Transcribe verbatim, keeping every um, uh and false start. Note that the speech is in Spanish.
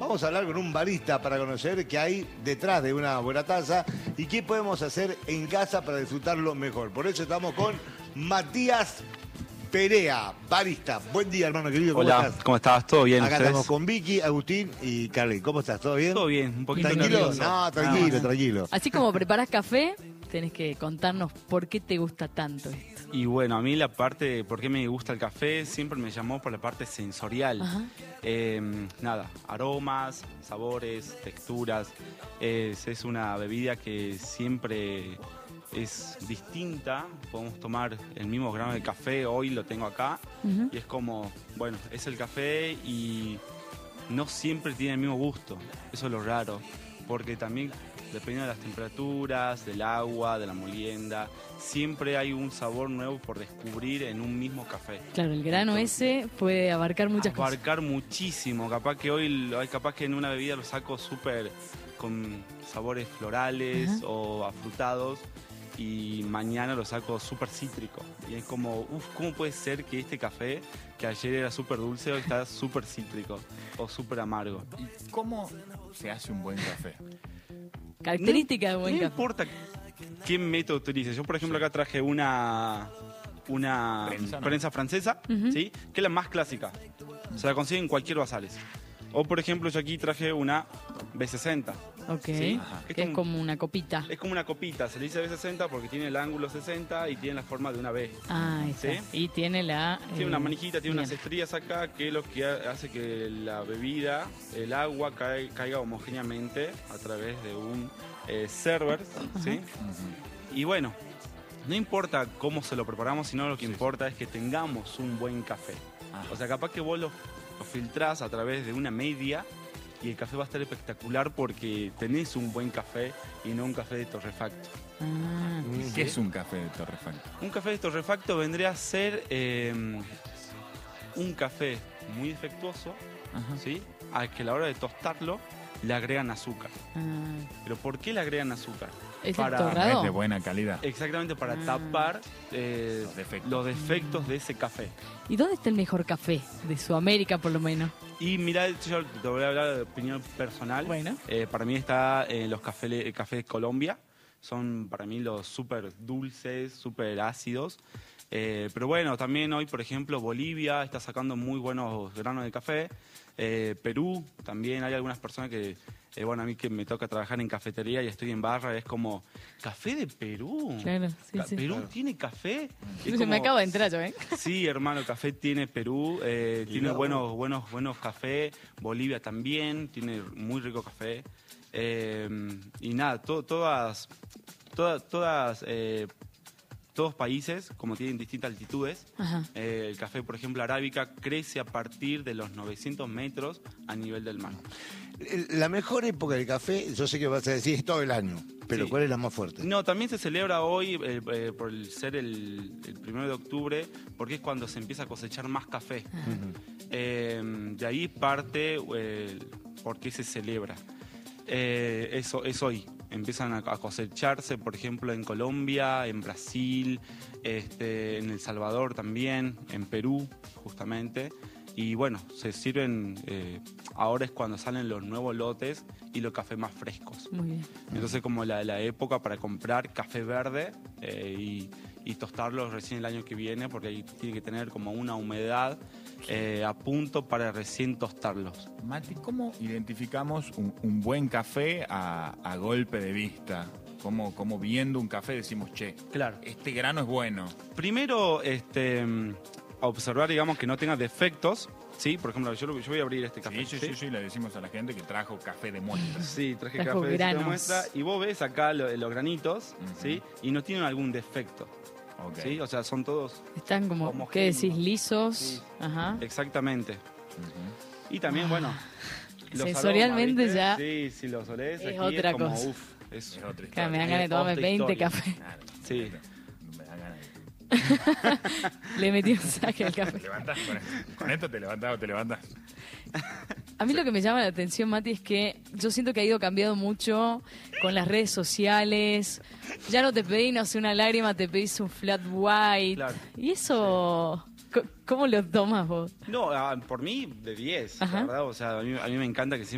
Vamos a hablar con un barista para conocer qué hay detrás de una buena taza y qué podemos hacer en casa para disfrutarlo mejor. Por eso estamos con Matías Perea, barista. Buen día, hermano querido. ¿Cómo Hola, estás? ¿cómo estás? ¿Todo bien? Acá ¿Ustedes? estamos con Vicky, Agustín y Carly. ¿Cómo estás? ¿Todo bien? Todo bien, un poquito ¿Tranquilo? nervioso. No, tranquilo, Ah, tranquilo. Así como preparas café, tenés que contarnos por qué te gusta tanto esto. Y bueno, a mí la parte de por qué me gusta el café siempre me llamó por la parte sensorial. Ajá. Eh, nada, aromas, sabores, texturas. Es, es una bebida que siempre es distinta. Podemos tomar el mismo grano de café, hoy lo tengo acá. Ujú. Y es como, bueno, es el café y no siempre tiene el mismo gusto. Eso es lo raro, porque también dependiendo de las temperaturas, del agua, de la molienda, siempre hay un sabor nuevo por descubrir en un mismo café. Claro, el grano ese puede abarcar muchas cosas. Abarcar muchísimo. Capaz que hoy, hay capaz que en una bebida lo saco súper con sabores florales Ajá. o afrutados y mañana lo saco súper cítrico. Y es como, uff, ¿cómo puede ser que este café, que ayer era súper dulce, hoy está súper cítrico o súper amargo? ¿Y cómo se hace un buen café? Característica de No, buen no café. importa qué método utilices. Yo, por ejemplo, Sí. acá traje una una Prensa, ¿no? prensa francesa, Ujú. ¿sí? Que es la más clásica. Se la consigue en cualquier basales. O, por ejemplo, yo aquí traje una B sesenta. Ok. Sí. Ajá. Que es como una copita. Es como una copita. Se le dice B sesenta porque tiene el ángulo sesenta y tiene la forma de una B. Ah, ahí está. ¿Sí? Y tiene la... Tiene eh, una manijita, tiene unas bien. estrías acá, que es lo que ha- hace que la bebida, el agua, cae- caiga homogéneamente a través de un eh, server, ¿sí? Y bueno, no importa cómo se lo preparamos, sino lo que Sí, importa es que tengamos un buen café. Ajá. O sea, capaz que vos lo, lo filtrás a través de una media y el café va a estar espectacular porque tenés un buen café y no un café de torrefacto. Ah, ¿Y ¿Qué es un café de torrefacto? Un café de torrefacto vendría a ser eh, un café muy defectuoso, Ajá. ¿sí? Al que a la hora de tostarlo le agregan azúcar. ah. ¿Pero por qué le agregan azúcar? ¿Es Para- el No es torrado? de buena calidad. Exactamente para Ah. tapar eh, Los defectos. los defectos de ese café. ¿Y dónde está el mejor café? De Sudamérica, por lo menos. Y mira, yo te voy a hablar de opinión personal. Bueno. Eh, para mí está en los cafés, cafés de Colombia. Son para mí los súper dulces, súper ácidos. Eh, pero bueno, también hoy, por ejemplo, Bolivia está sacando muy buenos granos de café. Eh, Perú, también hay algunas personas que, eh, bueno, a mí que me toca trabajar en cafetería y estoy en barra, es como, ¿café de Perú? Claro, sí, Ca- sí. ¿Perú Claro. tiene café? Es Se como- me acaba de entrar yo, ¿eh? Sí, hermano, café tiene Perú, eh, Y tiene no. buenos, buenos, buenos café. Bolivia también tiene muy rico café. Eh, y nada, to- todas, todas, todas, eh, todos países, como tienen distintas altitudes, Ajá. eh, el café, por ejemplo, arábica, crece a partir de los novecientos metros a nivel del mar. La mejor época del café, yo sé que vas a decir es todo el año, pero Sí. ¿cuál es la más fuerte? No, también se celebra hoy, eh, eh, por el ser el, el primero de octubre, porque es cuando se empieza a cosechar más café. Eh, de ahí parte eh, por qué se celebra. Eh, eso es hoy. Empiezan a, a cosecharse, por ejemplo, en Colombia, en Brasil, este, en El Salvador también, en Perú, justamente. Y bueno, se sirven, eh, ahora es cuando salen los nuevos lotes y los cafés más frescos. Muy bien. Entonces como la, la época para comprar café verde eh, y, y tostarlo recién el año que viene, porque ahí tiene que tener como una humedad eh, a punto para recién tostarlos. Mati, ¿cómo identificamos un, un buen café a, a golpe de vista? ¿Cómo, cómo viendo un café decimos, che, Claro. este grano es bueno? Primero, este, observar, digamos, que no tenga defectos, ¿sí? Por ejemplo, yo, lo- yo voy a abrir este café. Sí, sí, sí, sí, le decimos a la gente que trajo café de muestra. Sí, traje Trajo café de granos. cierta muestra y vos ves acá lo- los granitos, Ujú. ¿sí? Y no tienen algún defecto, Ok. ¿sí? O sea, son todos Están como, ¿qué Homogéneos. decís? Lisos. Sí. Ajá. exactamente. Ujú. Y también, bueno, los Sensorialmente aromas, ya ¿viste? Sí, si los olés es aquí otra es como, cosa. uf, es, Es otra Claro, me dan historia. ganas de Es tomarme otra veinte historia. cafés. Claro, Sí. Me da ganas de- Le metí un saque al Te café. levantás con esto. Con esto te levantás o te levantás. A mí lo que me llama la atención, Mati, es que yo siento que ha ido cambiando mucho con las redes sociales. Ya no te pedís, no sé, una lágrima, te pedís un flat white. Claro. Y eso, co- ¿cómo lo tomas vos? No, ah, por mí, de diez, Ajá. la verdad. O sea, a mí, a mí me encanta que siempre